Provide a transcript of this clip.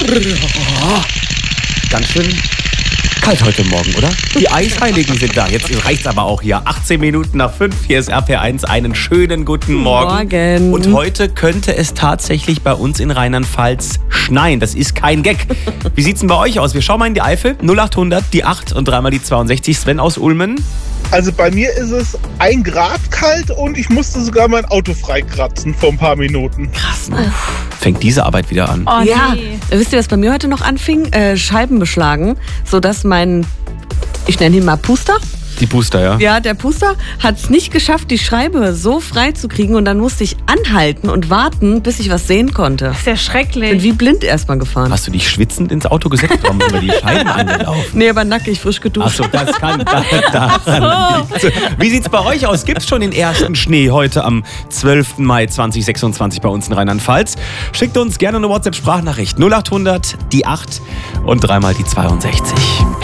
Ganz schön kalt heute Morgen, oder? Die Eisheiligen sind da. Jetzt reicht's aber auch hier. 18 Minuten nach 5. Hier ist RPR1. Einen schönen guten Morgen. Und heute könnte es tatsächlich bei uns in Rheinland-Pfalz schneien. Das ist kein Gag. Wie sieht's denn bei euch aus? Wir schauen mal in die Eifel. 0800, die 8 und dreimal die 62. Sven aus Ulmen. Also bei mir ist es 1 Grad kalt und ich musste sogar mein Auto freikratzen vor ein paar Minuten. Krass, ne? Fängt diese Arbeit wieder an. Oh, Ja, nee. wisst ihr, was bei mir heute noch anfing? Scheiben beschlagen, sodass ich nenne ihn mal Puster. Die Booster, ja? Ja, der Puster hat es nicht geschafft, die Scheibe so frei zu kriegen und dann musste ich anhalten und warten, bis ich was sehen konnte. Das ist ja Bin schrecklich. wie blind erstmal gefahren. Hast du dich schwitzend ins Auto gesetzt, warum über die Scheiben angelaufen? Nee, aber nackig, frisch geduscht. Achso, das kann daran liegen. Wie sieht's bei euch aus? Gibt's schon den ersten Schnee heute am 12. Mai 2026 bei uns in Rheinland-Pfalz? Schickt uns gerne eine WhatsApp-Sprachnachricht 0800 die 8 und dreimal die 62.